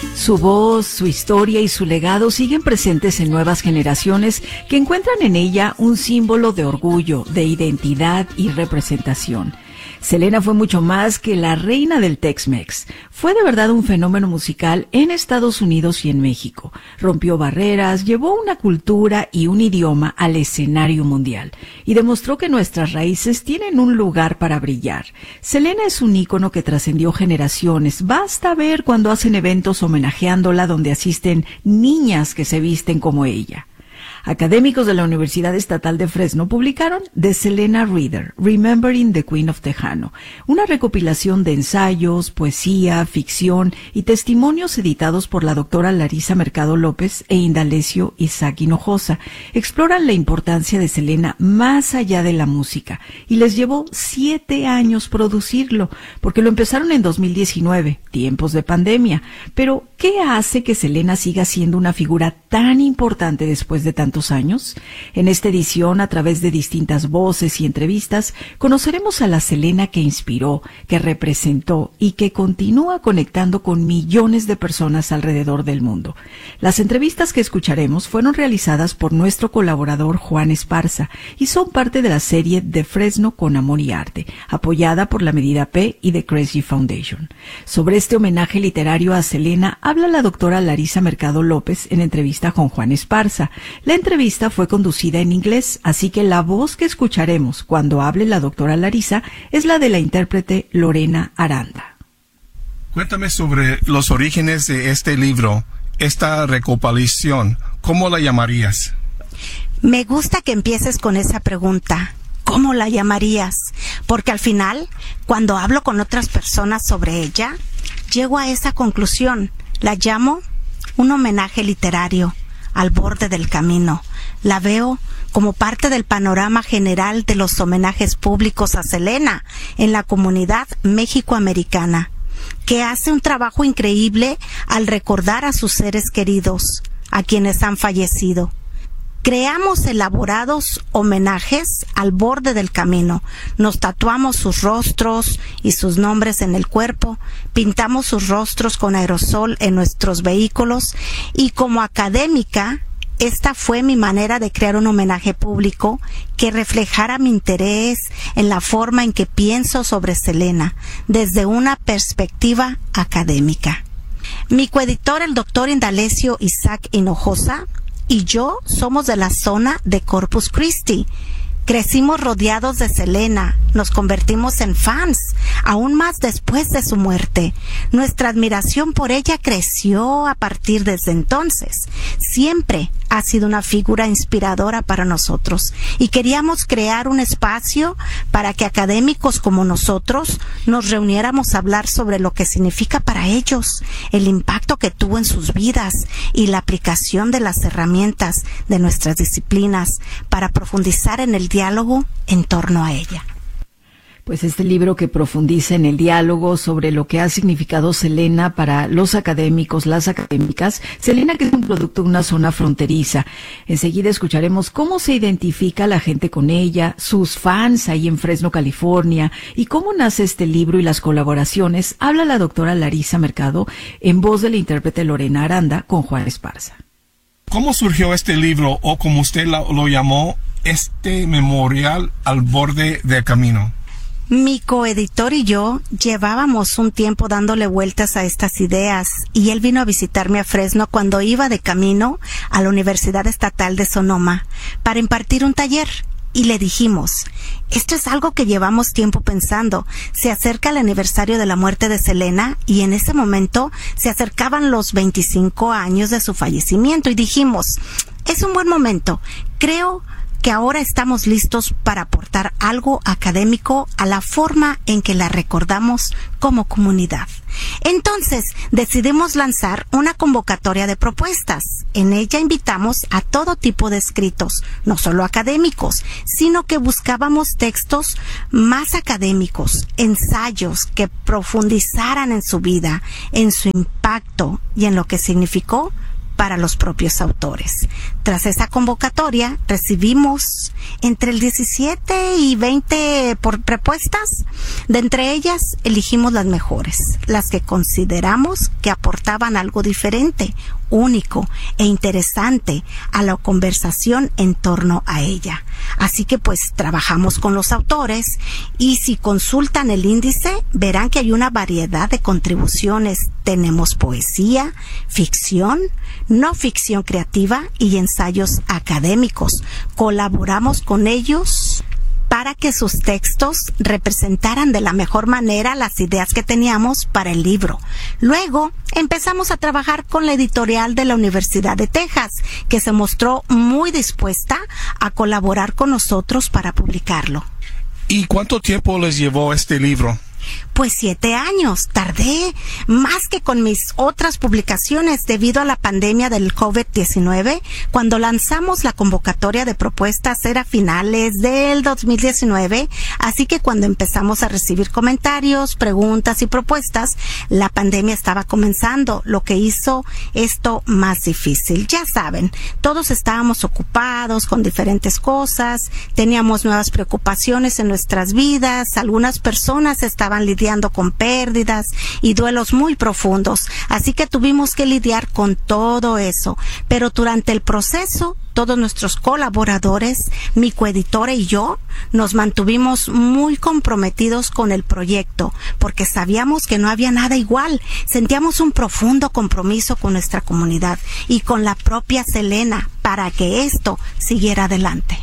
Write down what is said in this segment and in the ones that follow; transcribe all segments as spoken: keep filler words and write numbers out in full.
Su voz, su historia y su legado siguen presentes en nuevas generaciones que encuentran en ella un símbolo de orgullo, de identidad y representación. Selena fue mucho más que la reina del Tex-Mex. Fue de verdad un fenómeno musical en Estados Unidos y en México. Rompió barreras, llevó una cultura y un idioma al escenario mundial y demostró que nuestras raíces tienen un lugar para brillar. Selena es un ícono que trascendió generaciones. Basta ver cuando hacen eventos homenajeándola donde asisten niñas que se visten como ella. Académicos de la Universidad Estatal de Fresno publicaron The Selena Reader, Remembering the Queen of Tejano, una recopilación de ensayos, poesía, ficción y testimonios editados por la doctora Larisa Mercado López e Indalecio Isaac Hinojosa. Exploran la importancia de Selena más allá de la música y les llevó siete años producirlo, porque lo empezaron en dos mil diecinueve, tiempos de pandemia. Pero, ¿qué hace que Selena siga siendo una figura tan importante después de tantos años? En esta edición, a través de distintas voces y entrevistas, conoceremos a la Selena que inspiró, que representó y que continúa conectando con millones de personas alrededor del mundo. Las entrevistas que escucharemos fueron realizadas por nuestro colaborador Juan Esparza y son parte de la serie de Fresno con Amor y Arte, apoyada por la Medida P y The Cresci Foundation. Sobre este homenaje literario a Selena habla la doctora Larisa Mercado López en entrevista con Juan Esparza. La entrevista fue conducida en inglés, así que la voz que escucharemos cuando hable la doctora Larisa es la de la intérprete Lorena Aranda. Cuéntame sobre los orígenes de este libro, esta recopilación. ¿Cómo la llamarías? Me gusta que empieces con esa pregunta. ¿Cómo la llamarías? Porque al final, cuando hablo con otras personas sobre ella, llego a esa conclusión. La llamo un homenaje literario al borde del camino. La veo como parte del panorama general de los homenajes públicos a Selena en la comunidad mexicoamericana, que hace un trabajo increíble al recordar a sus seres queridos, a quienes han fallecido. Creamos elaborados homenajes al borde del camino. Nos tatuamos sus rostros y sus nombres en el cuerpo, pintamos sus rostros con aerosol en nuestros vehículos y como académica, esta fue mi manera de crear un homenaje público que reflejara mi interés en la forma en que pienso sobre Selena desde una perspectiva académica. Mi coeditor, el doctor Indalecio Isaac Hinojosa, y yo somos de la zona de Corpus Christi. Crecimos rodeados de Selena, nos convertimos en fans, aún más después de su muerte. Nuestra admiración por ella creció a partir de ese entonces. Siempre ha sido una figura inspiradora para nosotros y queríamos crear un espacio para que académicos como nosotros nos reuniéramos a hablar sobre lo que significa para ellos, el impacto que tuvo en sus vidas y la aplicación de las herramientas de nuestras disciplinas para profundizar en el diálogo en torno a ella. Pues este libro que profundiza en el diálogo sobre lo que ha significado Selena para los académicos, las académicas. Selena, que es un producto de una zona fronteriza. Enseguida escucharemos cómo se identifica la gente con ella, sus fans ahí en Fresno, California, y cómo nace este libro y las colaboraciones. Habla la doctora Larisa Mercado en voz de la intérprete Lorena Aranda con Juan Esparza. ¿Cómo surgió este libro, o como usted lo, lo llamó, este memorial al borde del camino? Mi coeditor y yo llevábamos un tiempo dándole vueltas a estas ideas y él vino a visitarme a Fresno cuando iba de camino a la Universidad Estatal de Sonoma para impartir un taller. Y le dijimos, esto es algo que llevamos tiempo pensando. Se acerca el aniversario de la muerte de Selena y en ese momento se acercaban los veinticinco años de su fallecimiento y dijimos, es un buen momento. Creo que ahora estamos listos para aportar algo académico a la forma en que la recordamos como comunidad. Entonces, decidimos lanzar una convocatoria de propuestas. En ella invitamos a todo tipo de escritos, no solo académicos, sino que buscábamos textos más académicos, ensayos que profundizaran en su vida, en su impacto y en lo que significó para los propios autores. Tras esa convocatoria, recibimos entre el diecisiete y veinte por propuestas. De entre ellas, elegimos las mejores, las que consideramos que aportaban algo diferente, único e interesante a la conversación en torno a ella. Así que pues trabajamos con los autores y si consultan el índice verán que hay una variedad de contribuciones. Tenemos poesía, ficción, no ficción creativa y ensayos académicos. Colaboramos con ellos para que sus textos representaran de la mejor manera las ideas que teníamos para el libro. Luego empezamos a trabajar con la editorial de la Universidad de Texas, que se mostró muy dispuesta a colaborar con nosotros para publicarlo. ¿Y cuánto tiempo les llevó este libro? Pues siete años. Tardé más que con mis otras publicaciones debido a la pandemia del COVID diecinueve. Cuando lanzamos la convocatoria de propuestas era a finales del dos mil diecinueve, así que cuando empezamos a recibir comentarios, preguntas y propuestas, la pandemia estaba comenzando, lo que hizo esto más difícil. Ya saben, todos estábamos ocupados con diferentes cosas, teníamos nuevas preocupaciones en nuestras vidas, algunas personas estaban lidiando con pérdidas y duelos muy profundos, así que tuvimos que lidiar con todo eso. Pero durante el proceso, todos nuestros colaboradores, mi coeditora y yo, nos mantuvimos muy comprometidos con el proyecto, porque sabíamos que no había nada igual. Sentíamos un profundo compromiso con nuestra comunidad y con la propia Selena para que esto siguiera adelante.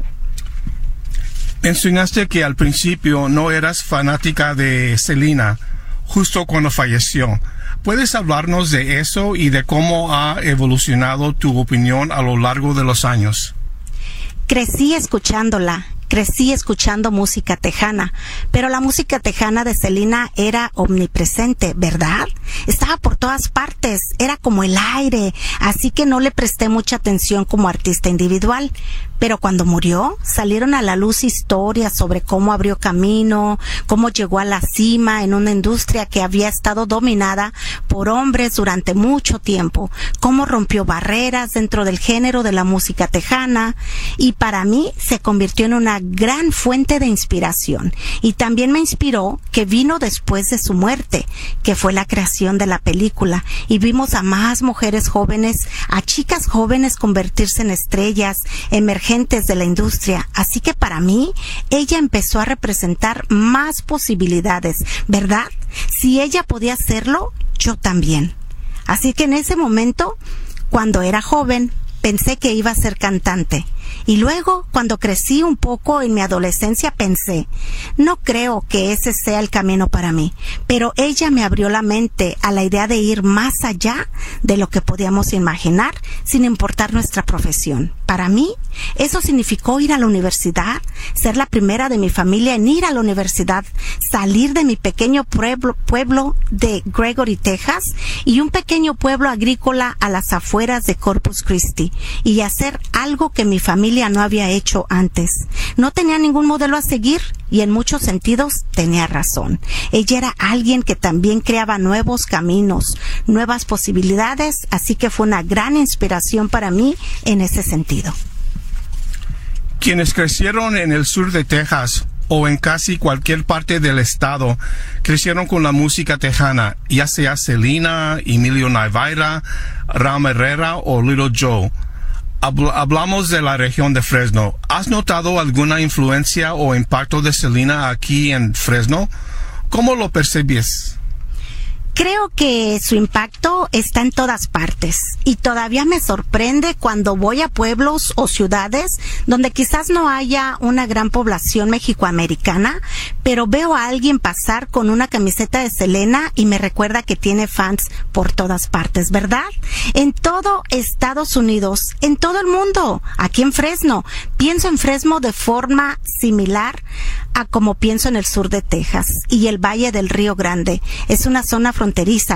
Mencionaste que al principio no eras fanática de Selena, justo cuando falleció. ¿Puedes hablarnos de eso y de cómo ha evolucionado tu opinión a lo largo de los años? Crecí escuchándola. Crecí escuchando música tejana, pero la música tejana de Selena era omnipresente, ¿verdad? Estaba por todas partes, era como el aire, así que no le presté mucha atención como artista individual. Pero cuando murió, salieron a la luz historias sobre cómo abrió camino, cómo llegó a la cima en una industria que había estado dominada por hombres durante mucho tiempo, cómo rompió barreras dentro del género de la música tejana, y para mí se convirtió en una gran fuente de inspiración. Y también me inspiró que vino después de su muerte, que fue la creación de la película, y vimos a más mujeres jóvenes, a chicas jóvenes convertirse en estrellas, emergentes de la industria. Así que para mí, ella empezó a representar más posibilidades, ¿verdad? Si ella podía hacerlo, yo también. Así que en ese momento, cuando era joven, pensé que iba a ser cantante. Y luego, cuando crecí un poco en mi adolescencia, pensé, no creo que ese sea el camino para mí. Pero ella me abrió la mente a la idea de ir más allá de lo que podíamos imaginar, sin importar nuestra profesión. Para mí, eso significó ir a la universidad, ser la primera de mi familia en ir a la universidad, salir de mi pequeño pueblo, pueblo de Gregory, Texas, y un pequeño pueblo agrícola a las afueras de Corpus Christi, y hacer algo que mi familia no había hecho antes. No tenía ningún modelo a seguir y en muchos sentidos tenía razón. Ella era alguien que también creaba nuevos caminos, nuevas posibilidades, así que fue una gran inspiración para mí en ese sentido. Quienes crecieron en el sur de Texas o en casi cualquier parte del estado crecieron con la música tejana, ya sea Selena, Emilio Navaira, Ram Herrera o Little Joe. Hablamos de la región de Fresno. ¿Has notado alguna influencia o impacto de Selena aquí en Fresno? ¿Cómo lo percibes? Creo que su impacto está en todas partes y todavía me sorprende cuando voy a pueblos o ciudades donde quizás no haya una gran población mexicoamericana, pero veo a alguien pasar con una camiseta de Selena y me recuerda que tiene fans por todas partes, ¿verdad? En todo Estados Unidos, en todo el mundo, aquí en Fresno. Pienso en Fresno de forma similar a como pienso en el sur de Texas y el Valle del Río Grande. Es una zona fronteriza, ¿no?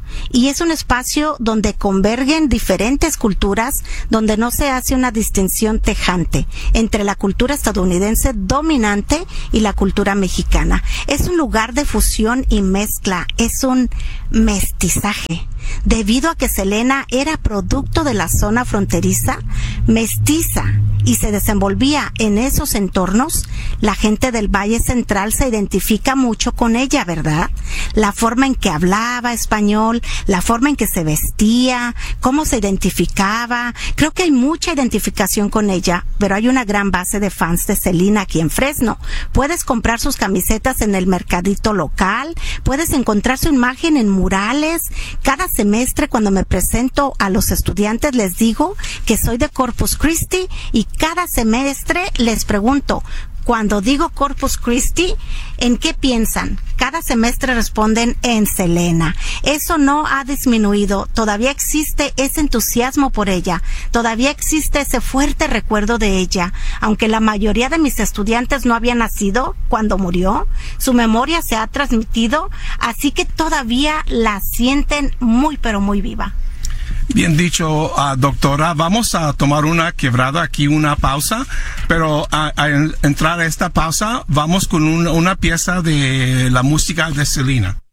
y es un espacio donde convergen diferentes culturas, donde no se hace una distinción tajante entre la cultura estadounidense dominante y la cultura mexicana. Es un lugar de fusión y mezcla, es un mestizaje. Debido a que Selena era producto de la zona fronteriza, mestiza, y se desenvolvía en esos entornos, la gente del Valle Central se identifica mucho con ella, ¿verdad? La forma en que hablaba español, la forma en que se vestía, cómo se identificaba. Creo que hay mucha identificación con ella, pero hay una gran base de fans de Selena aquí en Fresno. Puedes comprar sus camisetas en el mercadito local, puedes encontrar su imagen en murales. Cada semestre, cuando me presento a los estudiantes, les digo que soy de Corpus Christi, y cada semestre les pregunto, cuando digo Corpus Christi, ¿en qué piensan? Cada semestre responden en Selena. Eso no ha disminuido. Todavía existe ese entusiasmo por ella. Todavía existe ese fuerte recuerdo de ella. Aunque la mayoría de mis estudiantes no habían nacido cuando murió, su memoria se ha transmitido, así que todavía la sienten muy pero muy viva. Bien dicho, uh, doctora. Vamos a tomar una quebrada aquí, una pausa, pero a, a entrar a esta pausa vamos con un, una pieza de la música de Selena.